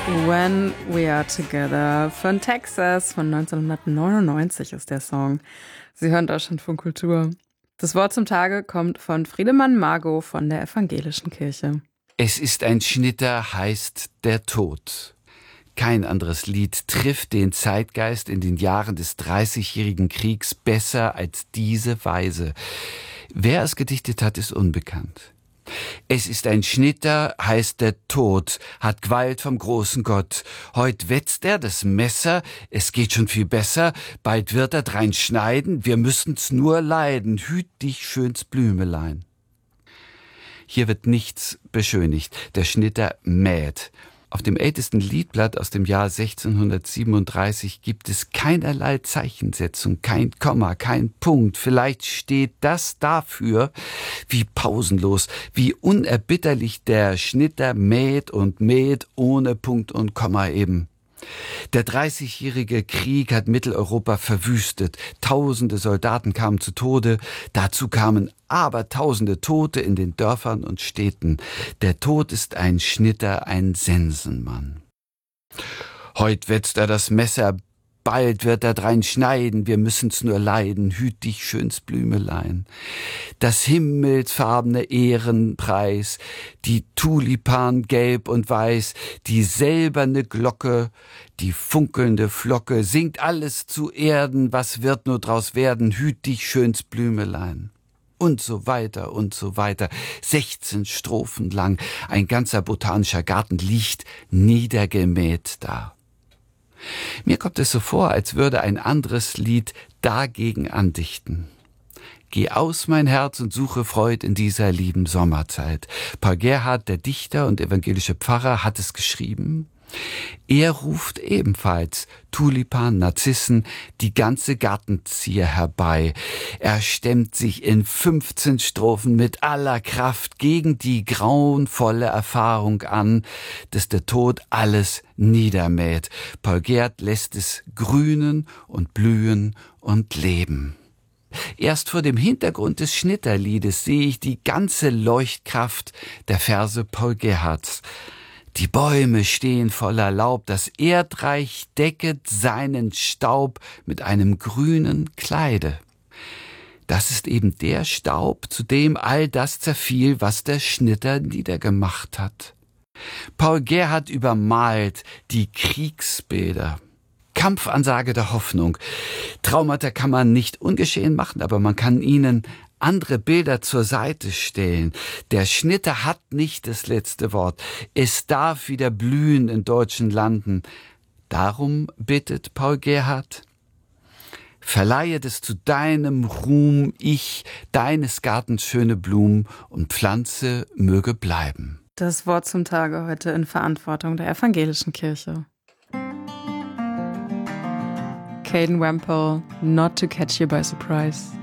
When We Are Together von Texas von 1999 ist der Song. Sie hören Deutschlandfunk Kultur. Das Wort zum Tage kommt von Friedemann Margot von der Evangelischen Kirche. Es ist ein Schnitter, heißt der Tod. Kein anderes Lied trifft den Zeitgeist in den Jahren des Dreißigjährigen Kriegs besser als diese Weise. Wer es gedichtet hat, ist unbekannt. Es ist ein Schnitter, heißt der Tod, hat Gewalt vom großen Gott. Heut wetzt er das Messer, es geht schon viel besser, bald wird er drein schneiden, wir müssen's nur leiden, hüt dich schöns Blümelein. Hier wird nichts beschönigt, der Schnitter mäht. Auf dem ältesten Liedblatt aus dem Jahr 1637 gibt es keinerlei Zeichensetzung, kein Komma, kein Punkt. Vielleicht steht das dafür, wie pausenlos, wie unerbitterlich der Schnitter mäht ohne Punkt und Komma eben. Der Dreißigjährige Krieg hat Mitteleuropa verwüstet. Tausende Soldaten kamen zu Tode. Dazu kamen Abertausende Tote in den Dörfern und Städten. Der Tod ist ein Schnitter, ein Sensenmann. Heut wetzt er das Messer, bald wird er drein schneiden, wir müssen's nur leiden, hüt dich schöns Blümelein. Das himmelsfarbene Ehrenpreis, die Tulipan gelb und weiß, die silberne Glocke, die funkelnde Flocke, singt alles zu Erden, was wird nur draus werden, hüt dich schöns Blümelein. Und so weiter und so weiter. 16 Strophen lang, ein ganzer botanischer Garten liegt niedergemäht da. Mir kommt es so vor, als würde ein anderes Lied dagegen andichten. Geh aus, mein Herz, und suche Freud in dieser lieben Sommerzeit. Paul Gerhardt, der Dichter und evangelische Pfarrer, hat es geschrieben. Er ruft ebenfalls Tulipan, Narzissen, die ganze Gartenzier herbei. Er stemmt sich in 15 Strophen mit aller Kraft gegen die grauenvolle Erfahrung an, dass der Tod alles niedermäht. Paul Gerhardt lässt es grünen und blühen und leben. Erst vor dem Hintergrund des Schnitterliedes sehe ich die ganze Leuchtkraft der Verse Paul Gerhardts. Die Bäume stehen voller Laub, das Erdreich decket seinen Staub mit einem grünen Kleide. Das ist eben der Staub, zu dem all das zerfiel, was der Schnitter niedergemacht hat. Paul Gerhardt übermalt die Kriegsbilder. Kampfansage der Hoffnung. Traumata kann man nicht ungeschehen machen, aber man kann ihnen andere Bilder zur Seite stellen. Der Schnitter hat nicht das letzte Wort. Es darf wieder blühen in deutschen Landen. Darum bittet Paul Gerhardt: Verleihet es zu deinem Ruhm, ich, deines Gartens schöne Blumen und Pflanze möge bleiben. Das Wort zum Tage heute in Verantwortung der Evangelischen Kirche. Caden Wemple, Not to Catch You by Surprise.